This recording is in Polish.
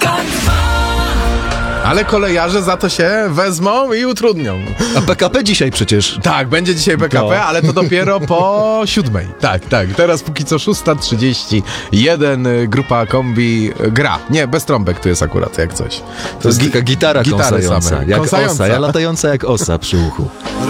Ale kolejarze za to się wezmą i utrudnią. A PKP dzisiaj przecież. Tak, będzie dzisiaj PKP, No. ale to dopiero po 7:00. Tak. Teraz póki co 6:31. Grupa Kombi gra. Nie, bez trąbek tu jest akurat, jak coś. To jest gitara gitary kąsająca. same. Jak Kąsająca. osa, latająca jak osa przy uchu.